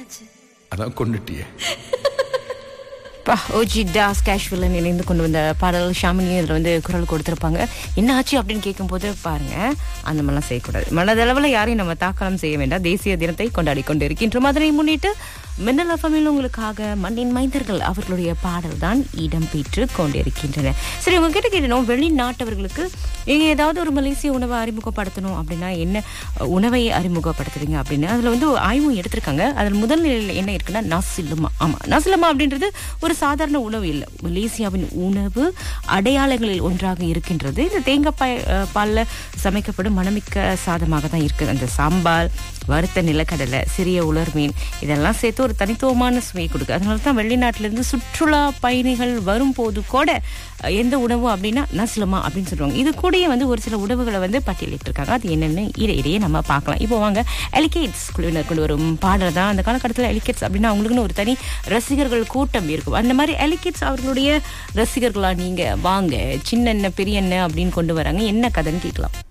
என்னாச்சு? அதான் கொண்டுட்டியே. OG toss கேஷுவலன் இணைந்து கொண்டு வந்த பாடல் ஷாமினி இதில் வந்து குரல் கொடுத்துருப்பாங்க. என்ன ஆச்சு அப்படின்னு கேட்கும்போது பாருங்க, அந்த மாதிரிலாம் செய்யக்கூடாது. மனதளவில் யாரையும் நம்ம தாக்கலம் செய்ய வேண்டாம். தேசிய தினத்தை கொண்டாடி கொண்டு இருக்கின்றோம். அதனை முன்னிட்டு மின்னல் எஃப்எம்மில் உங்களுக்காக மண்ணின் மைந்தர்கள் அவர்களுடைய பாடல் தான் இடம்பெற்று கொண்டிருக்கின்றன. சரி, உங்ககிட்ட கேட்டணும், வெளிநாட்டவர்களுக்கு நீங்க ஏதாவது ஒரு மலேசிய உணவை அறிமுகப்படுத்தணும் அப்படின்னா என்ன உணவை அறிமுகப்படுத்துறீங்க அப்படின்னு அதில் வந்து ஆய்வும் எடுத்திருக்காங்க. அதில் முதல் நிலையில் என்ன இருக்குன்னா நசிலமா. ஆமா, நசிலமா அப்படின்றது ஒரு சாதாரண உணவு இல்லை. மலேசியாவின் உணவு அடையாளங்களில் ஒன்றாக இருக்கின்றது. இந்த தேங்காய் பால்ல சமைக்கப்படும் மணமிக்க சாதமாக தான் இருக்குது. அந்த சாம்பார், வறுத்த நிலக்கடலை, சிறிய உலர் மீன் இதெல்லாம் சேர்த்து ஒரு தனித்துவமான சுவையை கொடுக்கு. அதனால தான் வெளிநாட்டிலிருந்து சுற்றுலா பயணிகள் வரும்போது கூட எந்த உணவு அப்படின்னா நசிலமா அப்படின்னு சொல்லுவாங்க. இது கூடயே வந்து ஒரு சில உணவுகளை வந்து பட்டியலிட்டிருக்காங்க. அது என்னென்னு இடையே நம்ம பார்க்கலாம். இப்போ வாங்க, எலிகேட்ஸ் குழுவினர் கொண்டு வரும் பாடல் தான். அந்த காலகட்டத்தில் எலிகேட்ஸ் அப்படின்னா அவங்களுக்குன்னு ஒரு தனி ரசிகர்கள் கூட்டம் இருக்கும். அந்த மாதிரி எலிகேட்ஸ் அவர்களுடைய ரசிகர்களா நீங்க வாங்க, சின்ன பெரிய அப்படின்னு கொண்டு வராங்க. என்ன கதைன்னு கேட்கலாம்.